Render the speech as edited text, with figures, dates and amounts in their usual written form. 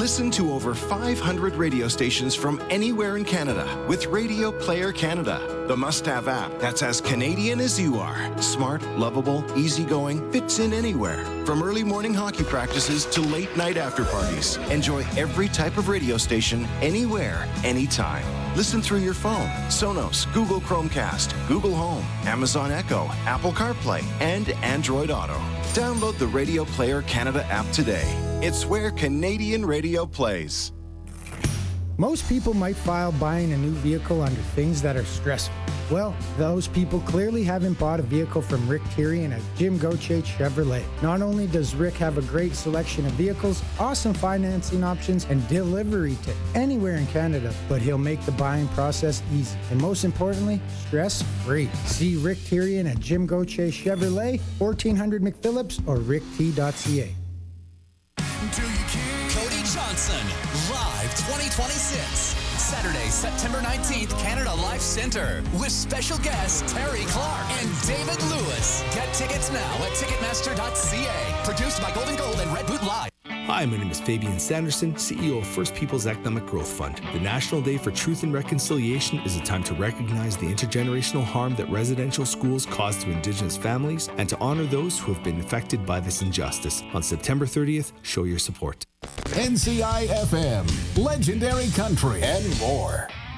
Listen to over 500 radio stations from anywhere in Canada with Radio Player Canada, the must-have app that's as Canadian as you are. Smart, lovable, easygoing, fits in anywhere. From early morning hockey practices to late night after parties. Enjoy every type of radio station, anywhere, anytime. Listen through your phone, Sonos, Google Chromecast, Google Home, Amazon Echo, Apple CarPlay, and Android Auto. Download the Radio Player Canada app today. It's where Canadian radio plays. Most people might file buying a new vehicle under things that are stressful. Well, those people clearly haven't bought a vehicle from Rick Tyrian at Jim Gauthier Chevrolet. Not only does Rick have a great selection of vehicles, awesome financing options, and delivery to anywhere in Canada, but he'll make the buying process easy. And most importantly, stress-free. See Rick Tyrian at Jim Gauthier Chevrolet, 1400 McPhillips, or rickT.ca. Cody Johnson, live 2026. Saturday, September 19th, Canada Life Center, with special guests Terry Clark and David Lewis. Get tickets now at Ticketmaster.ca. Produced by Golden Gold and Red Boot Live. Hi, my name is Fabian Sanderson, CEO of First Peoples Economic Growth Fund. The National Day for Truth and Reconciliation is a time to recognize the intergenerational harm that residential schools cause to Indigenous families and to honor those who have been affected by this injustice. On September 30th, show your support. NCI FM, legendary country, and more.